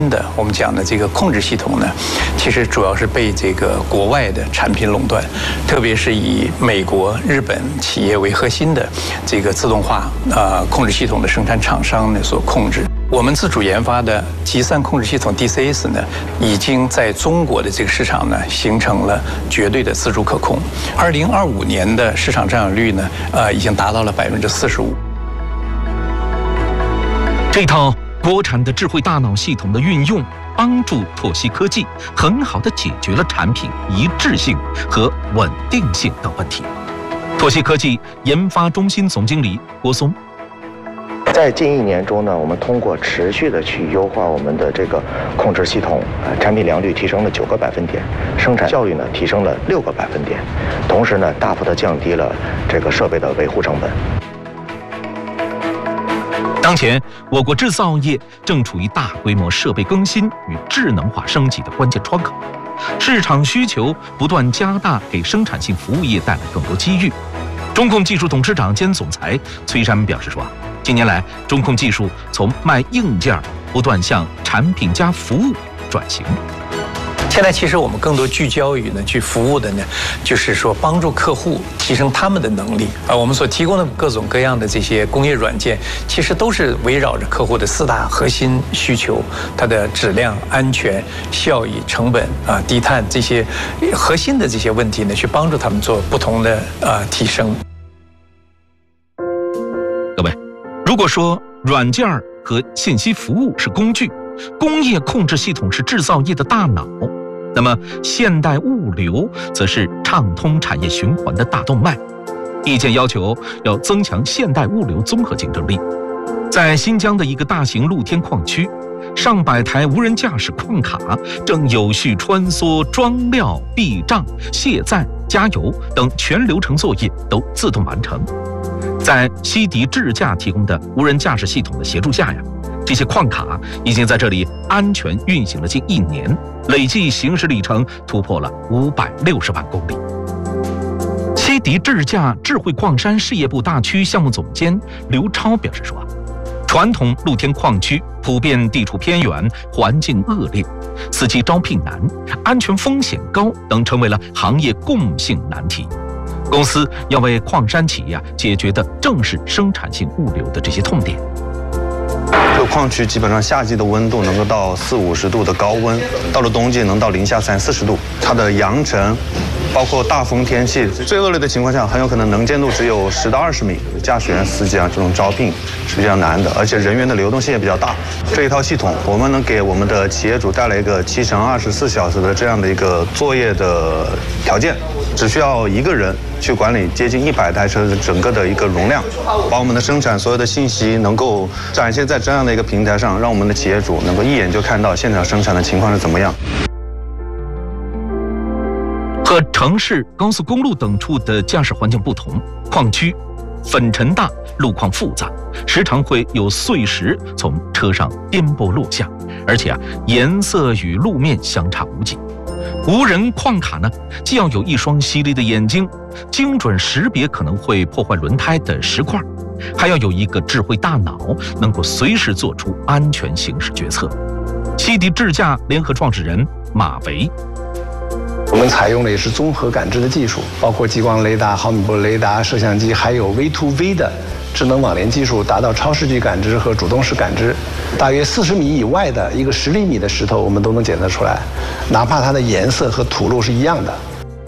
的我们讲的这个控制系统呢，其实主要是被这个国外的产品垄断，特别是以美国、日本企业为核心的这个自动化控制系统的生产厂商呢所控制。我们自主研发的集散控制系统 DCS 呢，已经在中国的这个市场呢形成了绝对的自主可控。2025年的市场占有率呢，已经达到了45%。 这套国产的智慧大脑系统的运用，帮助拓曦科技很好地解决了产品一致性和稳定性等问题。拓曦科技研发中心总经理郭松。 在近1年中呢，我们通过持续的去优化我们的这个控制系统，产品良率提升了9个百分点，生产效率呢提升了6个百分点，同时呢大幅的降低了这个设备的维护成本。 当前，我国制造业正处于大规模设备更新与智能化升级的关键窗口，市场需求不断加大，给生产性服务业带来更多机遇。中控技术董事长兼总裁崔山表示说，近年来，中控技术从卖硬件不断向产品加服务转型。 现在其实我们更多聚焦于呢，去服务的呢，就是说帮助客户提升他们的能力。我们所提供的各种各样的这些工业软件，其实都是围绕着客户的4大核心需求：它的质量、安全、效益、成本低碳这些核心的这些问题呢，去帮助他们做不同的提升。 各位，如果说软件和信息服务是工具，工业控制系统是制造业的大脑，那么现代物流则是畅通产业循环的大动脉。意见要求要增强现代物流综合竞争力。在新疆的一个大型露天矿区，上百台无人驾驶矿卡正有序穿梭，装料、避障、卸载、加油等全流程作业都自动完成。在西迪智驾提供的无人驾驶系统的协助下这些矿卡已经在这里安全运行了近1年，累计行驶里程突破了560万公里。西迪智驾智慧矿山事业部大区项目总监刘超表示说，传统露天矿区普遍地处偏远，环境恶劣，司机招聘难，安全风险高等成为了行业共性难题。公司要为矿山企业解决的正是生产性物流的这些痛点。 这个矿区基本上夏季的温度能够到40-50度的高温，到了冬季能到零下30-40度。它的扬尘，包括大风天气，最恶劣的情况下，很有可能能见度只有10到20米。驾驶员、司机这种招聘是比较难的，而且人员的流动性也比较大。这一套系统，我们能给我们的企业主带来一个7×24小时的这样的一个作业的条件，只需要1个人去管理接近100台车整个的一个容量，把我们的生产所有的信息能够展现在这样的一个平台上，让我们的企业主能够一眼就看到现场生产的情况是怎么样。 和城市、高速公路等处的驾驶环境不同，矿区粉尘大，路况复杂，时常会有碎石从车上颠簸落下，而且颜色与路面相差无几。无人矿卡呢，既要有一双犀利的眼睛，精准识别可能会破坏轮胎的石块，还要有一个智慧大脑，能够随时做出安全行驶决策。西迪智驾联合创始人马维， 我们采用的也是综合感知的技术，包括激光雷达、毫米波雷达、摄像机，还有 V2V 的智能网联技术，达到超视距感知和主动式感知。大约40米以外的一个10厘米的石头，我们都能检测出来，哪怕它的颜色和土路是一样的。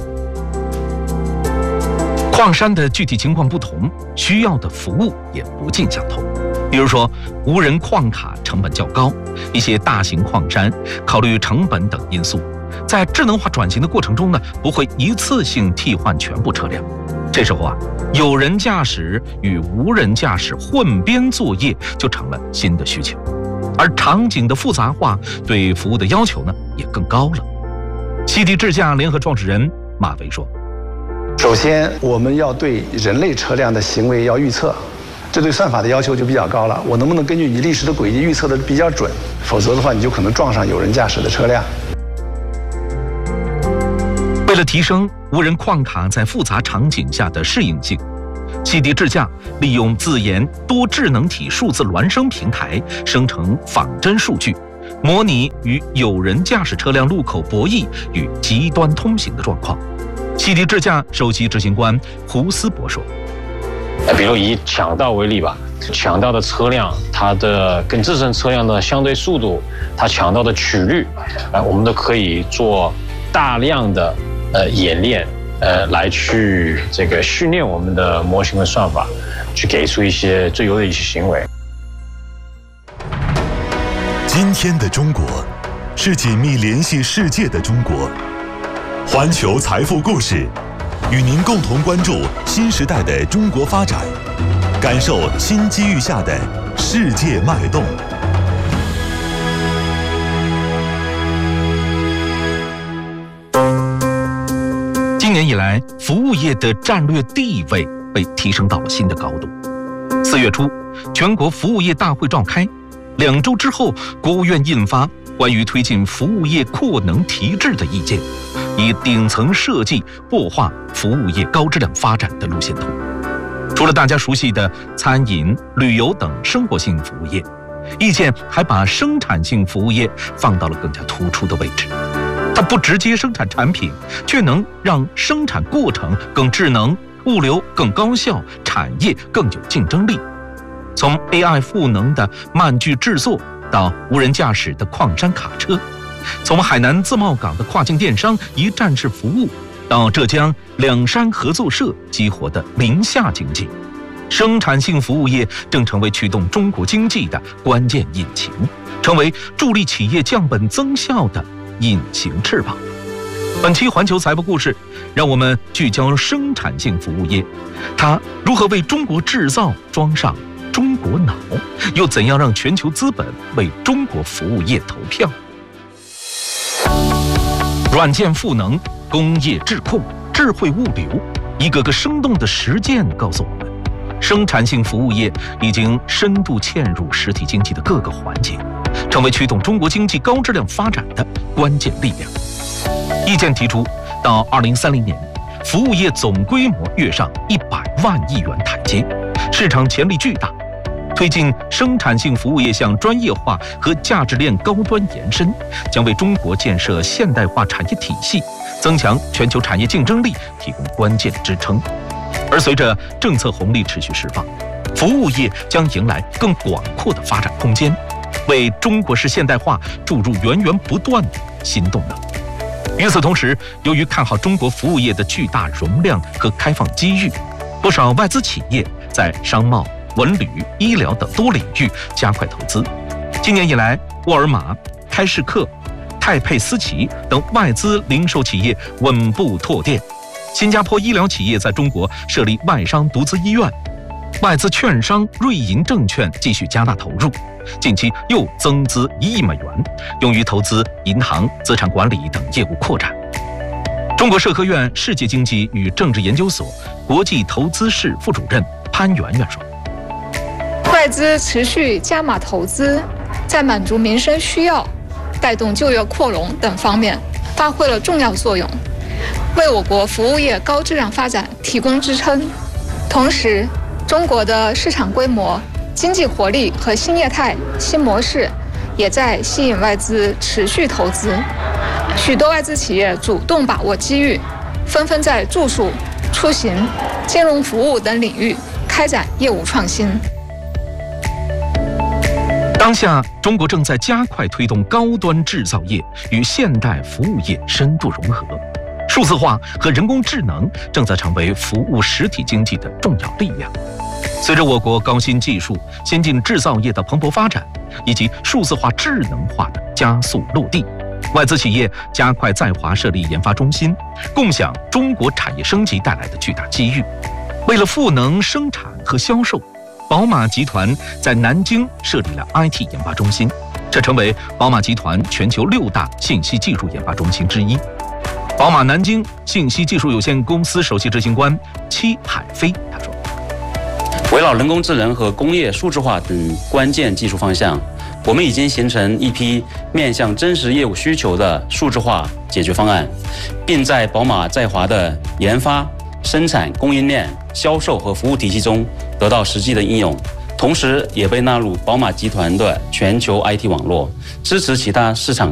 矿山的具体情况不同，需要的服务也不尽相同。比如说，无人矿卡成本较高，一些大型矿山考虑成本等因素，在智能化转型的过程中呢，不会一次性替换全部车辆。这时候有人驾驶与无人驾驶混编作业就成了新的需求，而场景的复杂化对服务的要求呢也更高了。西迪智驾联合创始人马维说， 首先我们要对人类车辆的行为要预测，这对算法的要求就比较高了，我能不能根据你历史的轨迹预测的比较准，否则的话你就可能撞上有人驾驶的车辆。 为了提升无人矿卡在复杂场景下的适应性，西迪智驾利用自研多智能体数字孪生平台生成仿真数据， 模拟与有人驾驶车辆路口博弈与极端通行的状况。洗涤智驾首席执行官胡思博说：“ 比如以抢道为例吧，抢道的车辆，它的跟自身车辆的相对速度，它抢道的曲率，我们都可以做大量的演练，来去这个训练我们的模型的算法，去给出一些最优的一些行为。” 今天的中国，是紧密联系世界的中国。环球财富故事，与您共同关注新时代的中国发展，感受新机遇下的世界脉动。 今年以来，服务业的战略地位被提升到了新的高度。4月初，全国服务业大会召开，2周之后，国务院印发关于推进服务业扩能提质的意见，以顶层设计擘画服务业高质量发展的路线图。除了大家熟悉的餐饮、旅游等生活性服务业，意见还把生产性服务业放到了更加突出的位置。它不直接生产产品，却能让生产过程更智能，物流更高效，产业更有竞争力。从 AI 赋能的慢具制作到无人驾驶的矿山卡车，从海南自贸港的跨境电商一站式服务，到浙江两山合作社激活的林下经济，生产性服务业正成为驱动中国经济的关键引擎，成为助力企业降本增效的隐形翅膀。本期环球财富故事，让我们聚焦生产性服务业，它如何为中国制造装上中国脑，又怎样让全球资本为中国服务业投票？软件赋能、工业智控、智慧物流，一个个生动的实践告诉我们，生产性服务业已经深度嵌入实体经济的各个环节，成为驱动中国经济高质量发展的关键力量。意见提出，到2030年，服务业总规模跃上100万亿元台阶，市场潜力巨大。推进生产性服务业向专业化和价值链高端延伸，将为中国建设现代化产业体系、增强全球产业竞争力提供关键支撑。而随着政策红利持续释放，服务业将迎来更广阔的发展空间，为中国式现代化注入源源不断的新动能。与此同时，由于看好中国服务业的巨大容量和开放机遇，不少外资企业在商贸、文旅、医疗等多领域加快投资。今年以来，沃尔玛、开市客、泰佩斯奇等外资零售企业稳步拓店。新加坡医疗企业在中国设立外商独资医院，外资券商瑞银证券继续加大投入，近期又增资1亿美元，用于投资银行、资产管理等业务扩展。中国社科院世界经济与政治研究所国际投资室副主任潘媛媛说， 外资持续加码投资，在满足民生需要、带动就业扩容等方面发挥了重要作用，为我国服务业高质量发展提供支撑。同时，中国的市场规模、经济活力和新业态新模式也在吸引外资持续投资。许多外资企业主动把握机遇，纷纷在住宿、出行、金融服务等领域开展业务创新。 当下，中国正在加快推动高端制造业与现代服务业深度融合，数字化和人工智能正在成为服务实体经济的重要力量。随着我国高新技术、先进制造业的蓬勃发展，以及数字化智能化的加速落地，外资企业加快在华设立研发中心，共享中国产业升级带来的巨大机遇。为了赋能生产和销售，宝马集团在南京设立了 IT 研发中心，这成为宝马集团全球6大信息技术研发中心之一。宝马南京信息技术有限公司首席执行官戚海飞他说， 围绕人工智能和工业数字化等关键技术方向，我们已经形成一批面向真实业务需求的数字化解决方案，并在宝马在华的研发、生产、供应链、销售和服务体系中得到实际的应用。 同时也被纳入宝马集团的全球 IT 网络，支持其他市场